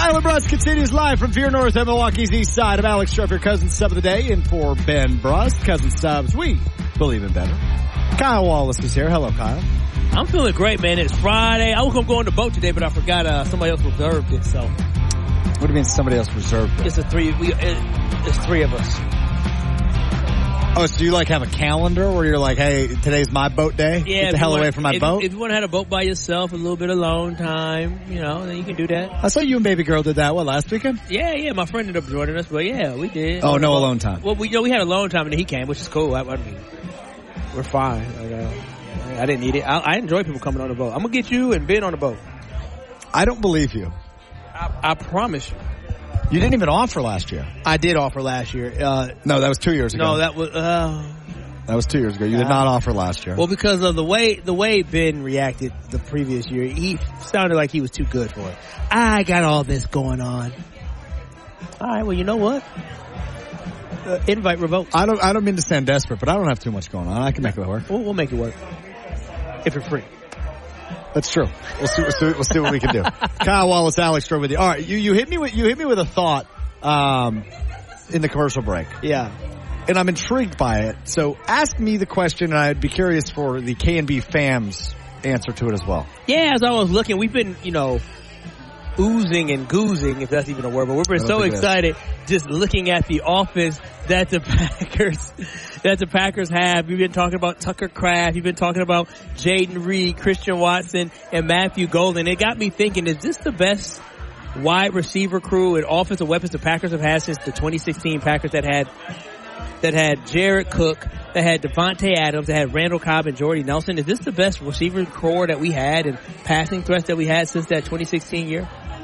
Tyler Bruss continues live from Fear North at Milwaukee's east side. of Alex Strouf, your cousin sub of the day, and for Ben Bruss, cousin subs, we believe in better. Kyle Wallace is here. Hello, Kyle. I'm feeling great, man. It's Friday. I was going to go on the boat today, but I forgot somebody else reserved it. So, what do you mean somebody else reserved it? It's three of us. Oh, so you have a calendar where you're like, hey, today's my boat day? Yeah. Get the hell away from my boat? If you want to have a boat by yourself, a little bit of alone time, then you can do that. I saw you and baby girl did that, last weekend? Yeah. My friend ended up joining us, but yeah, we did. Oh, no alone time. Well, we had alone time and then he came, which is cool. I mean, we're fine. I didn't need it. I enjoy people coming on the boat. I'm going to get you and Ben on the boat. I don't believe you. I promise you. You didn't even offer last year. I did offer last year. No, that was 2 years ago. No, that was... that was 2 years ago. You did not offer last year. Well, because of the way Ben reacted the previous year, he sounded like he was too good for it. I got all this going on. All right, well, you know what? Invite revoked. I don't mean to sound desperate, but I don't have too much going on. I can make it work. We'll make it work. If you're free. That's true. We'll see what we can do. Kyle Wallace, Alex Strouf with you. All right, you hit me with a thought in the commercial break. Yeah. And I'm intrigued by it. So ask me the question, and I'd be curious for the K&B fams' answer to it as well. Yeah, as I was looking, we've been, oozing and goozing, if that's even a word, but we've been so excited just looking at the offense that the Packers have. We've been talking about Tucker Kraft. You've been talking about Jaden Reed, Christian Watson, and Matthew Golden. It got me thinking, is this the best wide receiver crew and offensive weapons the Packers have had since the 2016 Packers that had Jared Cook, that had Devontae Adams, that had Randall Cobb and Jordy Nelson? Is this the best receiver core that we had and passing threats that we had since that 2016 year?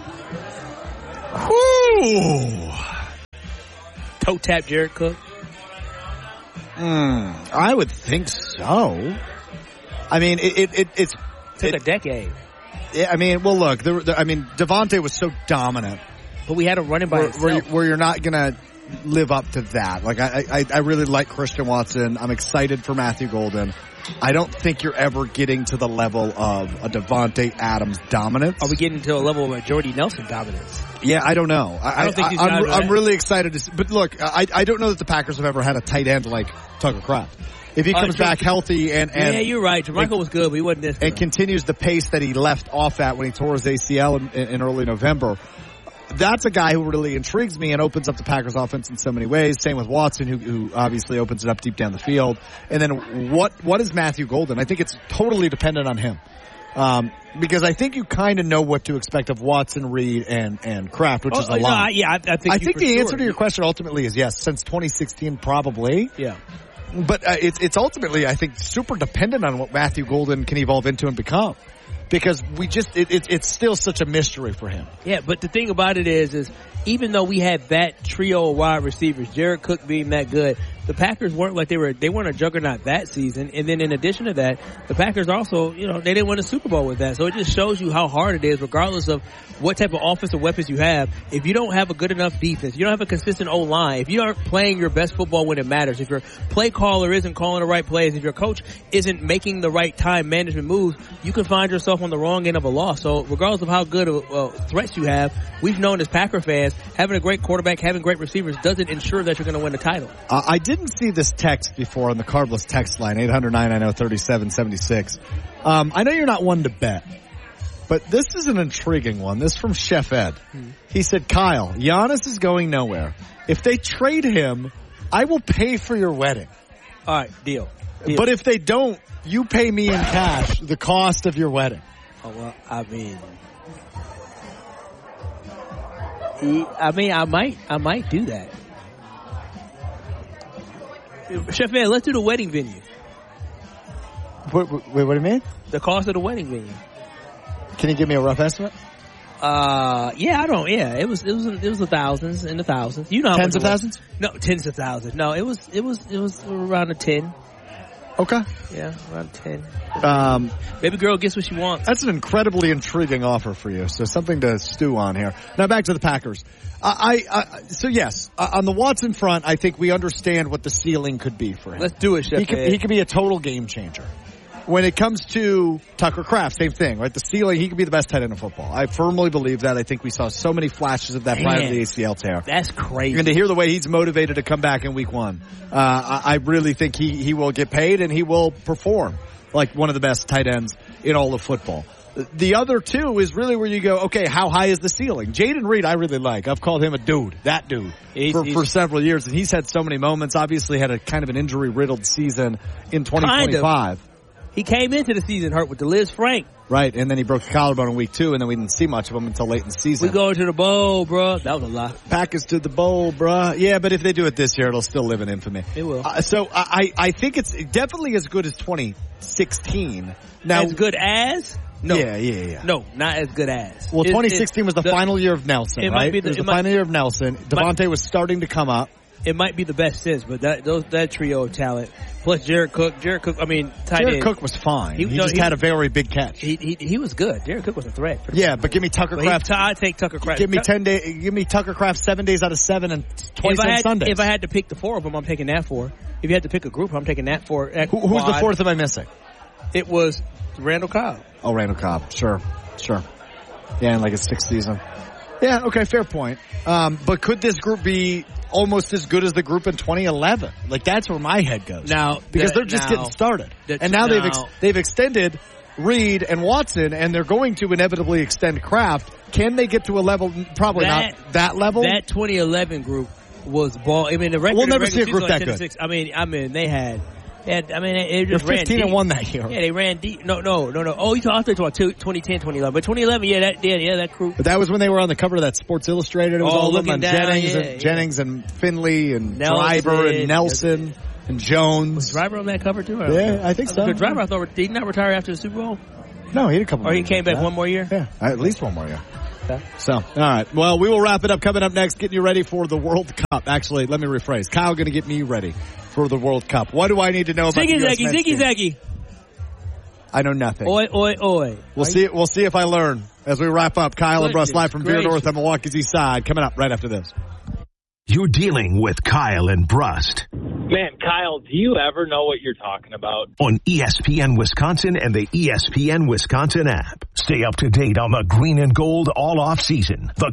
Whoo! Toe tap Jared Cook? I would think so. I mean, it's took a decade. Yeah, I mean, well, look, Devontae was so dominant, but we had him running by himself. Where you're not gonna live up to that. Like, I really like Christian Watson. I'm excited for Matthew Golden. I don't think you're ever getting to the level of a Devontae Adams dominance. Are we getting to a level of a Jordy Nelson dominance? Yeah, I don't know. I don't think I'm really excited to see. But look, I don't know that the Packers have ever had a tight end like Tucker Kraft. If he comes back healthy and yeah, you're right. Jermichael was good, but he wasn't this good. And continues the pace that he left off at when he tore his ACL in early November. That's a guy who really intrigues me and opens up the Packers offense in so many ways. Same with Watson, who obviously opens it up deep down the field. And then what is Matthew Golden? I think it's totally dependent on him. Because I think you kind of know what to expect of Watson, Reed, and Kraft, which is a lot. I think the answer to your question ultimately is yes. Since 2016, probably. Yeah. But it's ultimately, I think, super dependent on what Matthew Golden can evolve into and become. Because it's still such a mystery for him. Yeah, but the thing about it is even though we had that trio of wide receivers, Jared Cook being that good, the Packers weren't like they weren't a juggernaut that season. And then in addition to that, the Packers also, they didn't win a Super Bowl with that. So it just shows you how hard it is, regardless of what type of offensive weapons you have. If you don't have a good enough defense, you don't have a consistent O-line, if you aren't playing your best football when it matters, if your play caller isn't calling the right plays, if your coach isn't making the right time management moves, you can find yourself on the wrong end of a loss. So regardless of how good of threats you have, we've known as Packer fans, having a great quarterback, having great receivers doesn't ensure that you're going to win the title. I didn't see this text before on the Cardless text line, 800-990-3776. I know you're not one to bet, but this is an intriguing one. This is from Chef Ed. He said, Kyle, Giannis is going nowhere. If they trade him, I will pay for your wedding. All right, deal. But if they don't, you pay me in cash the cost of your wedding. Oh, well, I might do that. Chef Ed, let's do the wedding venue. Wait, what do you mean? The cost of the wedding venue. Can you give me a rough estimate? It was the thousands and the thousands. You know how tens of thousands? No, tens of thousands. No, it was around a 10. Okay. Yeah, around 10. Baby girl gets what she wants. That's an incredibly intriguing offer for you. So something to stew on here. Now back to the Packers. So yes, on the Watson front, I think we understand what the ceiling could be for him. Let's do it, Chef Ed. He could be a total game changer. When it comes to Tucker Kraft, same thing, right? The ceiling, he could be the best tight end in football. I firmly believe that. I think we saw so many flashes of that prior to the ACL tear. That's crazy. And to hear the way he's motivated to come back in week 1, I really think he will get paid and he will perform like one of the best tight ends in all of football. The other two is really where you go, okay, how high is the ceiling? Jaden Reed, I really like. I've called him a dude, that dude, for several years. And he's had so many moments. Obviously had a kind of an injury-riddled season in 2025. Kind of. He came into the season hurt with the Liz Frank. Right, and then he broke a collarbone in week 2, and then we didn't see much of him until late in the season. We go to the bowl, bro. That was a lot. Packers to the bowl, bro. Yeah, but if they do it this year, it'll still live in infamy. It will. So I think it's definitely as good as 2016. Now, as good as? No. Yeah. No, not as good as. Well, 2016 was the final year of Nelson, right? It was the final year of Nelson. Devontae was starting to come up. It might be the best since, but that trio of talent, plus Jared Cook, tight end. Jared Cook was fine. He just had a very big catch. He was good. Jared Cook was a threat. Yeah, but give me Tucker Kraft. I'd take Tucker Kraft. Give me Tucker Kraft 7 days out of 7 and twice on Sundays. If I had to pick the 4 of them, I'm taking that 4. If you had to pick a group, I'm taking that 4. Who's the 4th am I missing? It was Randall Cobb. Oh, Randall Cobb. Sure. Yeah, in like his 6th season. Yeah, okay, fair point. But could this group be almost as good as the group in 2011? Like, that's where my head goes. Now, because they're just getting started. And now they've extended Reed and Watson, and they're going to inevitably extend Kraft. Can they get to a level, probably not that level? That 2011 group was ball. I mean, the record. We'll never see a group that good. I mean, they had. They just ran 15 deep. and 1 that year. Yeah, they ran deep. No. Oh, you talked about 2010, 2011. But 2011, that crew. But that was when they were on the cover of that Sports Illustrated. It was all looking down, Jennings and Finley and Driver and Nelson and Jones. Was Driver on that cover too? I think so. Driver, I thought, did he not retire after the Super Bowl? No, he had a couple. Or he came back one more year? Yeah, at least one more year. Okay. So, all right. Well, we will wrap it up. Coming up next, getting you ready for the World Cup. Actually, let me rephrase. Kyle going to get me ready for the World Cup. What do I need to know about Ziggy-zaggy. I know nothing. Oi. We'll see if I learn as we wrap up. Kyle and Bruss live from Beer North on Milwaukee's East Side. Coming up right after this. You're dealing with Kyle and Brust. Man, Kyle, do you ever know what you're talking about? On ESPN Wisconsin and the ESPN Wisconsin app. Stay up to date on the green and gold all off season. The